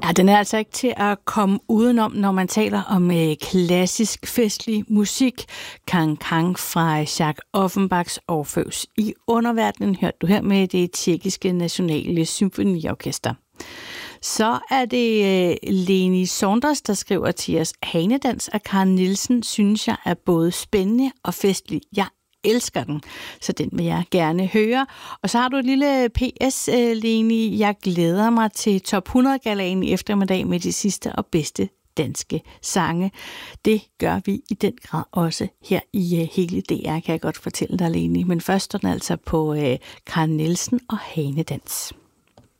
Ja, den er altså ikke til at komme udenom, når man taler om klassisk festlig musik. Kang Kang fra Jacques Offenbachs Orfeus i underverdenen, hørte du her med det tjekkiske nationale symfoniorkester. Så er det Leni Saunders, der skriver til os, Hanedans af Karen Nielsen synes jeg er både spændende og festlig. Jeg elsker den, så den vil jeg gerne høre. Og så har du et lille PS, Leni. Jeg glæder mig til Top 100-galaen i eftermiddag med de sidste og bedste danske sange. Det gør vi i den grad også her i hele DR, kan jeg godt fortælle dig, Leni. Men først står den altså på Karen Nielsen og Hanedans.